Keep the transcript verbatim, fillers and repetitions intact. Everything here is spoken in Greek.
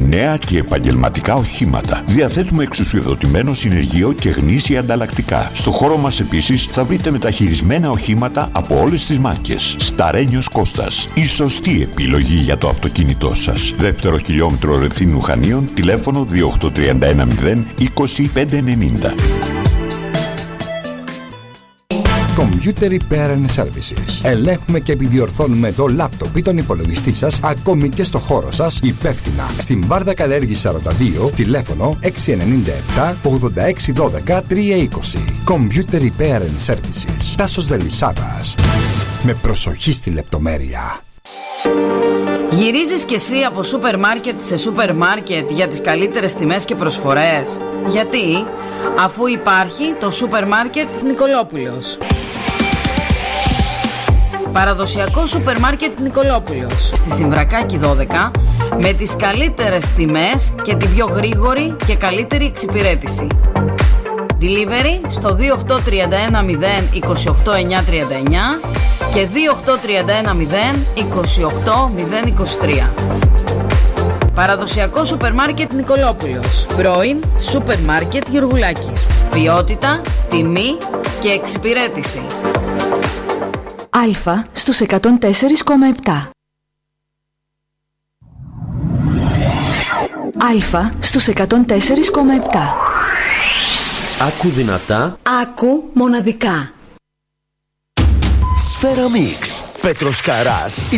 νέα και επαγγελματικά οχήματα. Διαθέτουμε εξουσιοδοτημένο συνεργείο και γνήσια ανταλλακτικά. Στο χώρο μας επίσης θα βρείτε μεταχειρισμένα οχήματα από όλες τις μάρκες. Σταρένιος Κώστας, η σωστή επιλογή για το αυτοκίνητό σας. Δεύτερο χιλιόμετρο Ρεθύμνου Χανίων, τηλέφωνο δύο οκτώ τρία ένα μηδέν είκοσι πέντε ενενήντα. Computer Repair and Services. Ελέγχουμε και επιδιορθώνουμε το λάπτοπ ή τον υπολογιστή σας, ακόμη και στο χώρο σας, υπεύθυνα. Στην Βάρδα Καλέργη σαράντα δύο, τηλέφωνο έξι εννιά επτά ογδόντα έξι δώδεκα τριακόσια είκοσι. Computer Repair and Services. Τάσος Δελισσάδας. Με προσοχή στη λεπτομέρεια. Γυρίζεις κι εσύ από σούπερ μάρκετ σε σούπερ μάρκετ για τις καλύτερες τιμές και προσφορές? Γιατί? Αφού υπάρχει το σούπερ μάρκετ Νικολόπουλος. Παραδοσιακό σούπερ μάρκετ Νικολόπουλος στη Ζυμβρακάκη δώδεκα, με τις καλύτερες τιμές και την πιο γρήγορη και καλύτερη εξυπηρέτηση. Delivery στο δύο οκτώ τρία ένα μηδέν είκοσι οκτώ εννιακόσια τριάντα εννιά και δύο οκτώ τρία ένα μηδέν είκοσι οκτώ μηδέν είκοσι τρία. Παραδοσιακό σούπερ μάρκετ Νικολόπουλος. Πρώην σούπερ μάρκετ Γεωργουλάκης. Ποιότητα, τιμή και εξυπηρέτηση. Αλφα στους εκατόν τέσσερα κόμμα επτά. Αλφα στους εκατόν τέσσερα κόμμα επτά. Άκου δυνατά. Άκου μοναδικά. Σφαίρα Μίξ. Πέτρος Καράς.